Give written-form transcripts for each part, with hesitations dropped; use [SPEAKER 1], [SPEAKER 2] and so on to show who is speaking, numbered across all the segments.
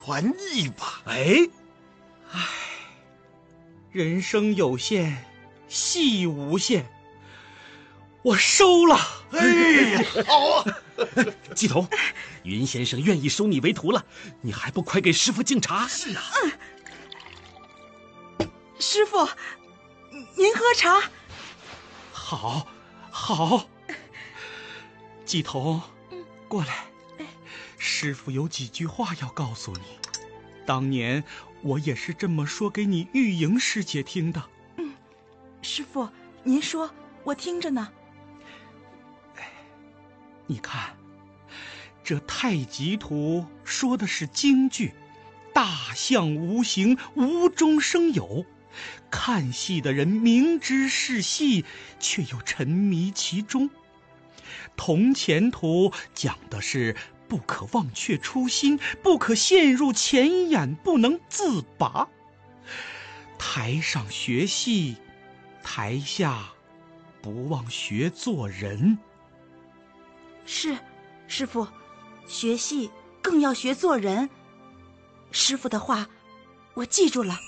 [SPEAKER 1] 还意吧。
[SPEAKER 2] 哎，
[SPEAKER 3] 人生有限，戏无限，我收了。
[SPEAKER 1] 哎呀，好啊！
[SPEAKER 2] 季童，云先生愿意收你为徒了，你还不快给师傅敬茶？
[SPEAKER 1] 是啊。
[SPEAKER 4] 师傅，您喝茶。
[SPEAKER 3] 好，好。季童，过来。师傅有几句话要告诉你。当年我也是这么说给你玉莹师姐听的。
[SPEAKER 4] 师傅，您说，我听着呢。
[SPEAKER 3] 你看，这太极图说的是京剧，大象无形，无中生有。看戏的人明知是戏，却又沉迷其中。铜钱图讲的是不可忘却初心，不可陷入钱眼，不能自拔。台上学戏，台下不忘学做人。
[SPEAKER 4] 是，师傅，学戏更要学做人。师傅的话，我记住了。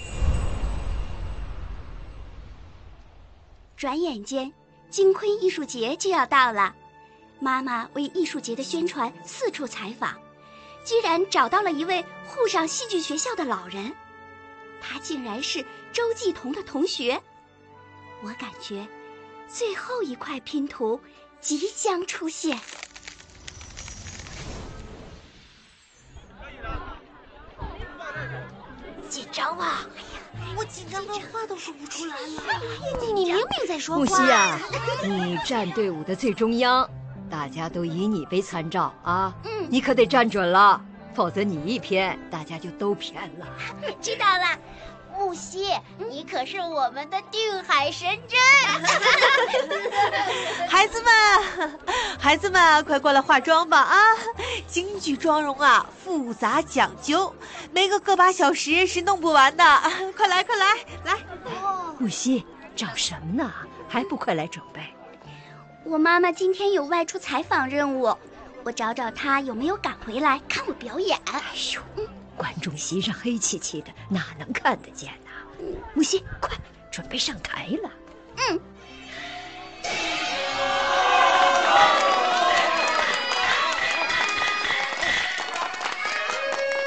[SPEAKER 5] 转眼间，京昆艺术节就要到了。妈妈为艺术节的宣传四处采访，居然找到了一位沪上戏剧学校的老人，他竟然是周继彤的同学。我感觉最后一块拼图即将出现。紧张啊！
[SPEAKER 6] 我紧张到话都说不出来了。
[SPEAKER 5] 你明明在说话。
[SPEAKER 7] 木西啊，你站队伍的最中央，大家都以你为参照啊。你可得站准了，否则你一偏，大家就都偏了。
[SPEAKER 6] 知道了。木西，你可是我们的定海神针。
[SPEAKER 4] 孩子们，快过来化妆吧啊！京剧妆容啊，复杂讲究，没个把小时是弄不完的。快来，来！
[SPEAKER 7] 木西，找什么呢？还不快来准备？
[SPEAKER 5] 我妈妈今天有外出采访任务，我找她有没有赶回来看我表演。
[SPEAKER 7] 哎呦，观众席上黑漆漆的，哪能看得见呢？木西，快准备上台了。